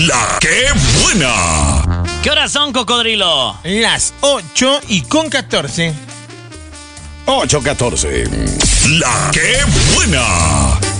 La que buena. ¿Qué horas son, cocodrilo? Las 8:14. 8:14. La que buena.